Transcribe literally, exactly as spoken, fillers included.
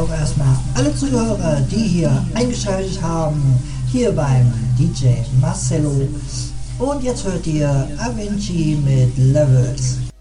auch erstmal alle Zuhörer, die hier eingeschaltet haben, hier beim D J Marcello. Und jetzt hört ihr Avicii mit Levels.